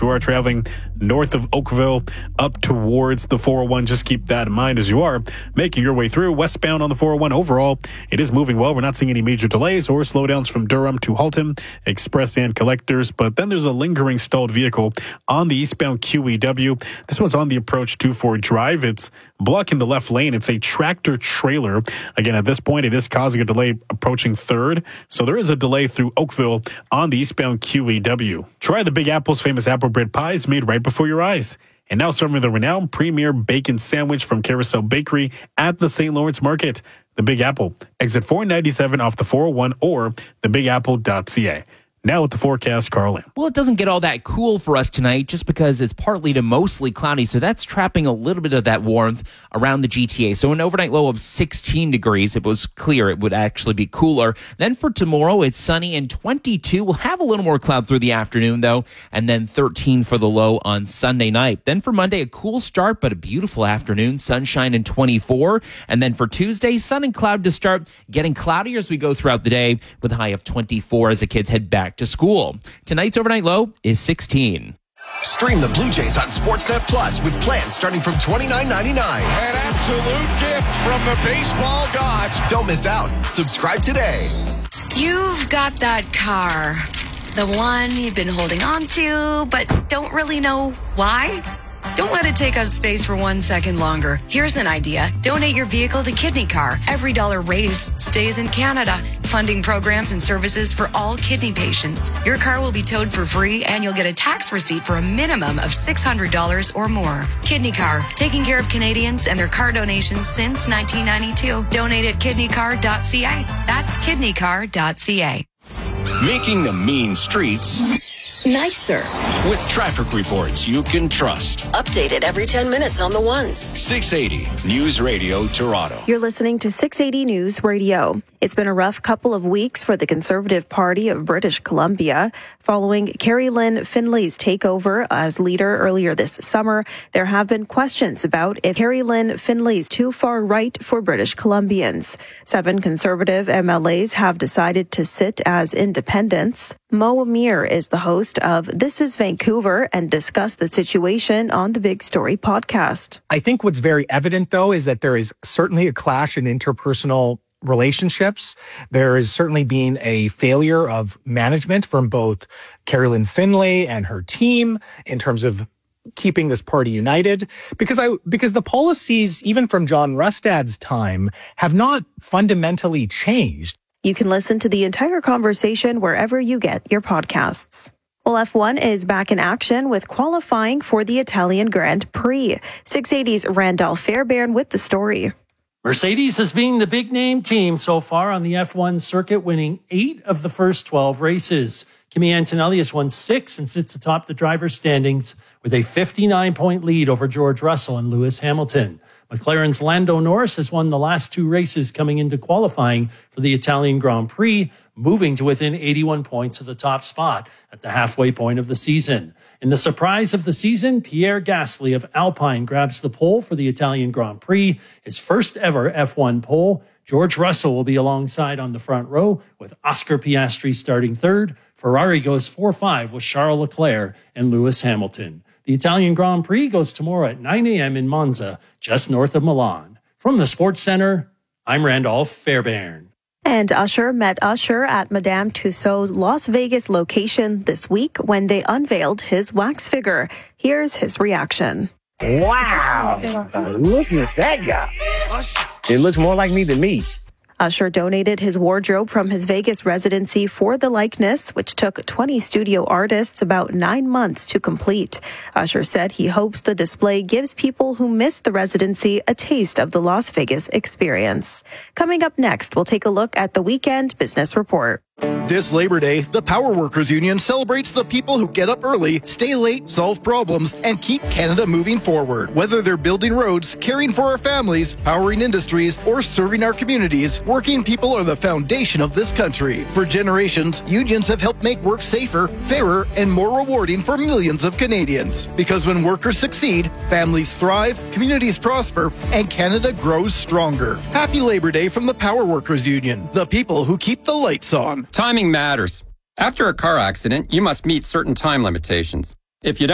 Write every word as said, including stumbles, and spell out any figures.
you are traveling north of Oakville up towards the four oh one, just keep that in mind as you are making your way through westbound on the four oh one. Overall, it is moving well. We're not seeing any major delays or slowdowns from Durham to Halton, Express and Collectors. But then there's a lingering stalled vehicle on the eastbound Q E W. This one's on the approach to Ford Drive. It's blocking the left lane. It's a tractor trailer. Again, at this point, it is causing a delay approaching third. So there is a delay through Oakville on the eastbound Q E W. Try the Big Apple's famous apple bread pies made right before your eyes. And now serving the renowned premier bacon sandwich from Carousel Bakery at the Saint Lawrence Market. The Big Apple, exit four ninety-seven off the four oh one or the big apple dot c a. Now with the forecast, Carlin. Well, it doesn't get all that cool for us tonight just because it's partly to mostly cloudy, so that's trapping a little bit of that warmth around the G T A. So an overnight low of sixteen degrees. If it was clear, it would actually be cooler. Then for tomorrow, it's sunny and twenty-two. We'll have a little more cloud through the afternoon, though, and then thirteen for the low on Sunday night. Then for Monday, a cool start, but a beautiful afternoon, sunshine and twenty-four. And then for Tuesday, sun and cloud to start, getting cloudier as we go throughout the day with a high of twenty-four as the kids head back to school. Tonight's overnight low is sixteen. Stream the Blue Jays on Sportsnet Plus with plans starting from twenty-nine ninety-nine. An absolute gift from the baseball gods. Don't miss out. Subscribe today. You've got that car. The one you've been holding on to, but don't really know why? Don't let it take up space for one second longer. Here's an idea. Donate your vehicle to Kidney Car. Every dollar raised stays in Canada, funding programs and services for all kidney patients. Your car will be towed for free, and you'll get a tax receipt for a minimum of six hundred dollars or more. Kidney Car, taking care of Canadians and their car donations since nineteen ninety-two. Donate at kidney car dot c a. That's kidney car dot c a. Making the mean streets nicer with traffic reports you can trust. Updated every ten minutes on the ones. six eighty News Radio Toronto. You're listening to six eighty News Radio. It's been a rough couple of weeks for the Conservative Party of British Columbia. Following Carrie Lynn Finlay's takeover as leader earlier this summer, there have been questions about if Carrie Lynn Finlay's too far right for British Columbians. Seven Conservative M L As have decided to sit as independents. Mo Amir is the host of This is Vancouver and discuss the situation on the Big Story podcast. I think what's very evident, though, is that there is certainly a clash in interpersonal relationships. There is certainly been a failure of management from both Carrie Lynn Finlay and her team in terms of keeping this party united, because I because the policies, even from John Rustad's time, have not fundamentally changed. You can listen to the entire conversation wherever you get your podcasts. Well, F one is back in action with qualifying for the Italian Grand Prix. six eighty's Randolph Fairbairn with the story. Mercedes has been the big name team so far on the F one circuit, winning eight of the first twelve races. Kimi Antonelli has won six and sits atop the driver's standings with a fifty-nine point lead over George Russell and Lewis Hamilton. McLaren's Lando Norris has won the last two races coming into qualifying for the Italian Grand Prix, moving to within eighty-one points of the top spot at the halfway point of the season. In the surprise of the season, Pierre Gasly of Alpine grabs the pole for the Italian Grand Prix, his first ever F one pole. George Russell will be alongside on the front row with Oscar Piastri starting third. Ferrari goes four five with Charles Leclerc and Lewis Hamilton. The Italian Grand Prix goes tomorrow at nine a.m. in Monza, just north of Milan. From the Sports Center, I'm Randolph Fairbairn. And Usher met Usher at Madame Tussauds Las Vegas location this week when they unveiled his wax figure. Here's his reaction. Wow, look at that guy. It looks more like me than me. Usher donated his wardrobe from his Vegas residency for the likeness, which took twenty studio artists about nine months to complete. Usher said he hopes the display gives people who missed the residency a taste of the Las Vegas experience. Coming up next, we'll take a look at the Weekend Business Report. This Labor Day, the Power Workers Union celebrates the people who get up early, stay late, solve problems, and keep Canada moving forward. Whether they're building roads, caring for our families, powering industries, or serving our communities, working people are the foundation of this country. For generations, unions have helped make work safer, fairer, and more rewarding for millions of Canadians. Because when workers succeed, families thrive, communities prosper, and Canada grows stronger. Happy Labor Day from the Power Workers Union, the people who keep the lights on. Timing matters. After a car accident, you must meet certain time limitations. If you don't,